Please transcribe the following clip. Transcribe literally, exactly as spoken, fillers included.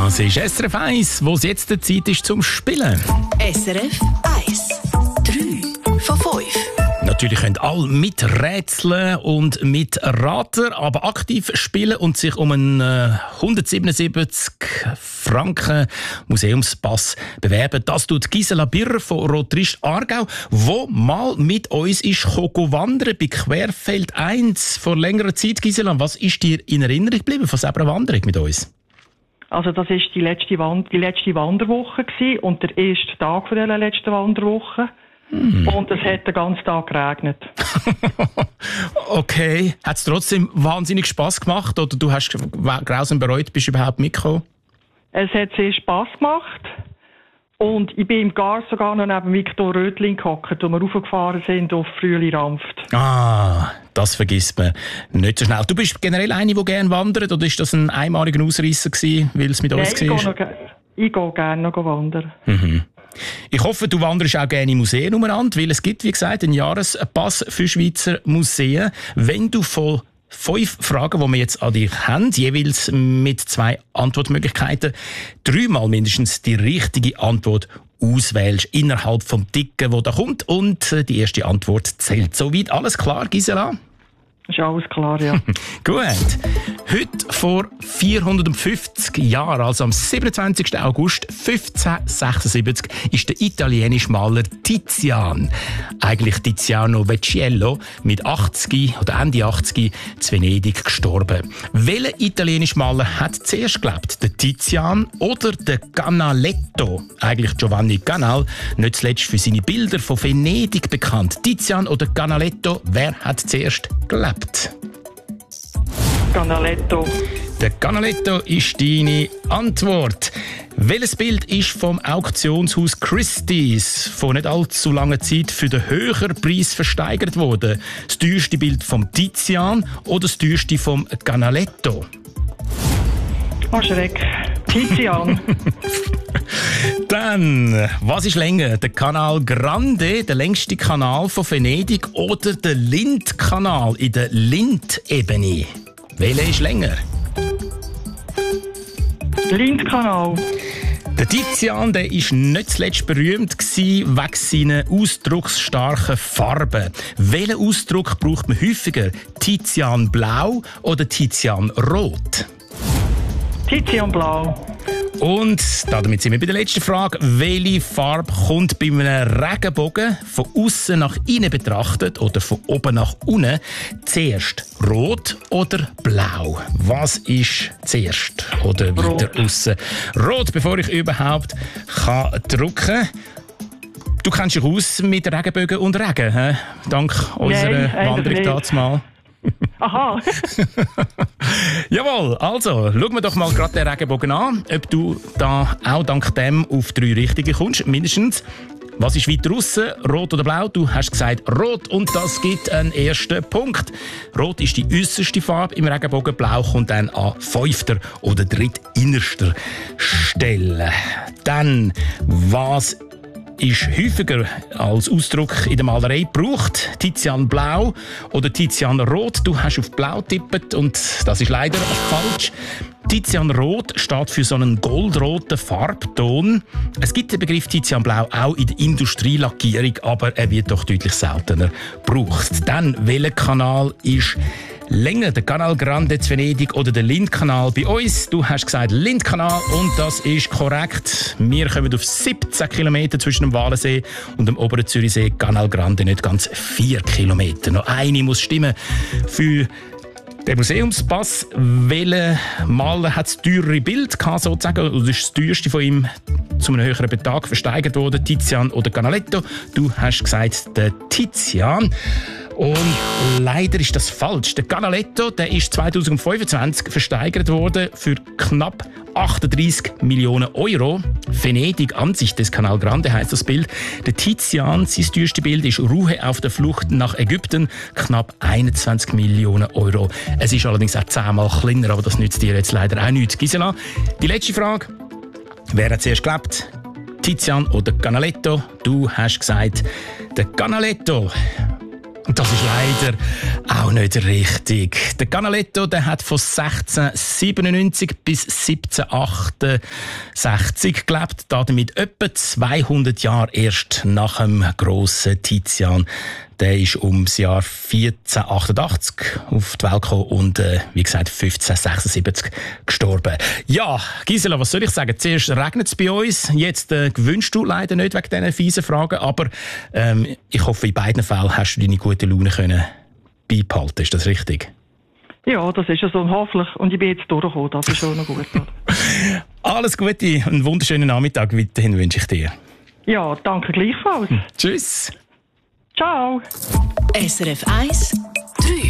Das ist S R F eins, wo es jetzt die Zeit ist zum Spielen. S R F eins. drei von fünf. Natürlich können alle miträtseln und mitraten, aber aktiv spielen und sich um einen äh, hundertsiebenundsiebzig Franken Museumspass bewerben. Das tut Gisela Birrer von Rotrist Aargau, wo mal mit uns ist wandern bei Querfeld eins vor längerer Zeit. Gisela, was ist dir in Erinnerung geblieben von dieser Wanderung mit uns? Also das war die letzte, Wand- die letzte Wanderwoche gewesen und der erste Tag von dieser letzten Wanderwoche. Hm. Und es hat den ganzen Tag geregnet. Okay. Hat es trotzdem wahnsinnig Spass gemacht oder du hast grausam bereut, bist du überhaupt mitgekommen? Es hat sehr Spass gemacht. Und ich bin im Gar sogar noch neben Viktor Rödling gehockt, wo wir raufgefahren sind auf Frühli-Rampft. Ah, das vergisst man nicht so schnell. Du bist generell eine, die gerne wandert, oder ist das ein einmaliger Ausreisser gewesen, weil es mit Nein, uns war? Ich gehe, ich gehe gerne noch wandern. Mhm. Ich hoffe, du wanderst auch gerne in Museen umeinander, weil es gibt, wie gesagt, einen Jahrespass für Schweizer Museen. Wenn du von fünf Fragen, die wir jetzt an dich haben, jeweils mit zwei Antwortmöglichkeiten, dreimal mindestens die richtige Antwort auswählst innerhalb vom Ticken, wo da kommt, und die erste Antwort zählt. Soweit alles klar, Gisela? Ist alles klar, ja. Gut. Heute vor vierhundertfünfzig Jahren, also am siebenundzwanzigsten August fünfzehnhundertsechsundsiebzig, ist der italienische Maler Tizian, eigentlich Tiziano Vecchiello, mit achtzig oder Ende achtzig zu Venedig gestorben. Welcher italienische Maler hat zuerst gelebt? Der Tizian oder der Canaletto? Eigentlich Giovanni Canal, nicht zuletzt für seine Bilder von Venedig bekannt. Tizian oder Canaletto, wer hat zuerst gelebt? Canaletto. Der Canaletto ist deine Antwort. Welches Bild ist vom Auktionshaus Christie's vor nicht allzu langer Zeit für den höheren Preis versteigert worden? Das teuerste Bild vom Tizian oder das teuerste vom Canaletto? Oh, Schreck. Tizian. Dann, was ist länger? Der Canal Grande, der längste Kanal von Venedig, oder der Lindkanal in der Lindebene? Welcher ist länger? Lindkanal. Der Tizian, der ist nicht zuletzt berühmt gewesen wegen seiner ausdrucksstarken Farben. Welchen Ausdruck braucht man häufiger? Tizian Blau oder Tizian Rot? Tizian Blau. Und damit sind wir bei der letzten Frage. Welche Farbe kommt bei einem Regenbogen von außen nach innen betrachtet oder von oben nach unten zuerst? Rot oder blau? Was ist zuerst? Oder weiter außen? Rot, bevor ich überhaupt kann drücken. Du kennst dich aus mit Regenbögen und Regen, he? Dank unserer Nein, Wanderung damals mal. Aha. Jawohl, also schauen wir doch mal gerade den Regenbogen an, ob du da auch dank dem auf drei Richtige kommst, mindestens. Was ist weiter draussen, rot oder blau? Du hast gesagt rot und das gibt einen ersten Punkt. Rot ist die äusserste Farbe im Regenbogen, blau kommt dann an fünfter oder drittinnerster Stelle. Dann, was ist häufiger als Ausdruck in der Malerei gebraucht? Tizian Blau oder Tizian Rot? Du hast auf Blau getippt und das ist leider falsch. Tizian Rot steht für so einen goldroten Farbton. Es gibt den Begriff Tizian Blau auch in der Industrielackierung, aber er wird doch deutlich seltener gebraucht. Dann, welcher Kanal ist länger, der Canal Grande zu Venedig oder der Lindkanal bei uns? Du hast gesagt Lindkanal und das ist korrekt. Wir kommen auf siebzehn Kilometer zwischen dem Walensee und dem oberen Zürichsee. Canal Grande nicht ganz vier Kilometer. Noch eine muss stimmen für den Museumspass. Welcher Maler hat das teurere Bild gehabt, sozusagen? Oder ist das teuerste von ihm zu einem höheren Betrag versteigert worden? Tizian oder Canaletto? Du hast gesagt der Tizian. Und leider ist das falsch. Der Canaletto, der ist zweitausendfünfundzwanzig versteigert worden für knapp achtunddreissig Millionen Euro. Venedig, Ansicht des Canal Grande heisst das Bild. Der Tizian, sein teuerstes Bild ist Ruhe auf der Flucht nach Ägypten, knapp einundzwanzig Millionen Euro. Es ist allerdings auch zehnmal kleiner, aber das nützt dir jetzt leider auch nichts. Gisela, die letzte Frage. Wer hat zuerst gelebt? Tizian oder Canaletto? Du hast gesagt, der Canaletto. Das ist leider auch nicht richtig. Der Canaletto, der hat von sechzehnhundertsiebenundneunzig bis siebzehnhundertachtundsechzig gelebt, damit etwa zweihundert Jahre erst nach dem grossen Tizian. Der ist ums Jahr vierzehnhundertachtundachtzig auf die Welt gekommen und, äh, wie gesagt, fünfzehnhundertsechsundsiebzig gestorben. Ja, Gisela, was soll ich sagen? Zuerst regnet es bei uns, jetzt äh, gewünscht du leider nicht wegen diesen fiesen Fragen, aber ähm, ich hoffe, in beiden Fällen hast du deine gute Laune können beibehalten. Ist das richtig? Ja, das ist ja so hoffentlich. Und ich bin jetzt durchgekommen, das ist schon noch gut. Alles Gute, einen wunderschönen Nachmittag weiterhin wünsche ich dir. Ja, danke gleichfalls. Tschüss. Ciao. S R F eins